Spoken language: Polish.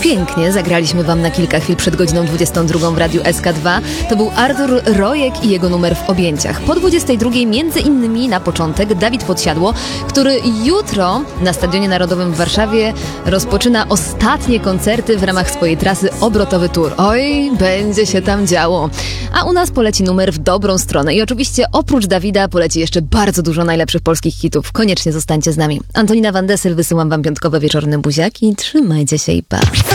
Pięknie zagraliśmy wam na kilka chwil przed godziną 22 w Radiu SK2. To był Artur Rojek i jego numer W objęciach. Po 22 między innymi na początek Dawid Podsiadło, który jutro na Stadionie Narodowym w Warszawie rozpoczyna ostatnie koncerty w ramach swojej trasy Obrotowy Tour. Oj, będzie się tam działo. A u nas poleci numer w dobrą stronę i oczywiście oprócz Dawida poleci jeszcze bardzo dużo najlepszych polskich hitów. Koniecznie zostańcie z nami. Antonina Van Dessel, wysyłam wam piątkowe wieczorne buziaki. Trzymajcie się i pa.